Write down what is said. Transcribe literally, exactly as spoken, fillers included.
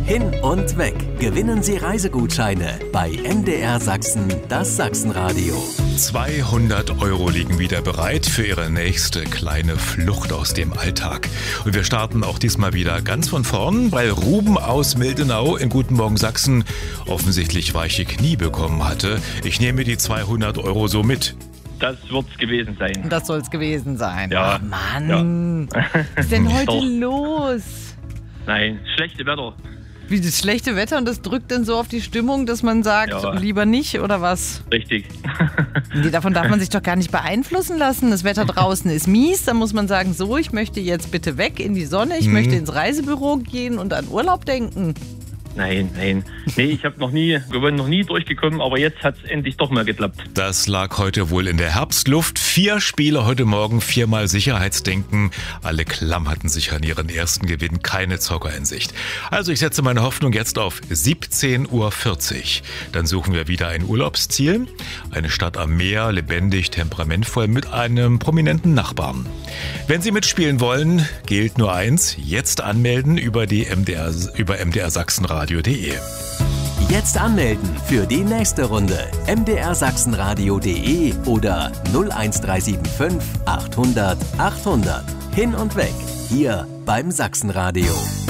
Hin und weg. Gewinnen Sie Reisegutscheine bei M D R Sachsen, das Sachsenradio. zweihundert Euro liegen wieder bereit für Ihre nächste kleine Flucht aus dem Alltag. Und wir starten auch diesmal wieder ganz von vorn, weil Ruben aus Mildenau in Guten Morgen Sachsen offensichtlich weiche Knie bekommen hatte. Ich nehme die zweihundert Euro so mit. Das wird's gewesen sein. Das soll's gewesen sein. Ja. Ach Mann, Ja. was ist denn heute Doch. los? Nein, schlechte Wetter. Wie das schlechte Wetter und das drückt dann so auf die Stimmung, dass man sagt, Ja. lieber nicht oder was? Richtig. Nee, davon darf man sich doch gar nicht beeinflussen lassen. Das Wetter draußen ist mies, dann muss man sagen, so, ich möchte jetzt bitte weg in die Sonne, ich Mhm. möchte ins Reisebüro gehen und an Urlaub denken. Nein, nein. Nee, ich habe noch nie gewonnen, noch nie durchgekommen, aber jetzt hat's endlich doch mal geklappt. Das lag heute wohl in der Herbstluft. Vier Spiele heute Morgen, viermal Sicherheitsdenken. Alle klammerten sich an ihren ersten Gewinn, keine Zocker in Sicht. Also ich setze meine Hoffnung jetzt auf siebzehn Uhr vierzig. Dann suchen wir wieder ein Urlaubsziel. Eine Stadt am Meer, lebendig, temperamentvoll mit einem prominenten Nachbarn. Wenn Sie mitspielen wollen, gilt nur eins, jetzt anmelden über die M D R, über M D R Sachsenradio punkt de. Jetzt anmelden für die nächste Runde. M D R Sachsenradio punkt de oder null eins drei sieben fünf achthundert achthundert. Hin und weg. Hier beim Sachsenradio.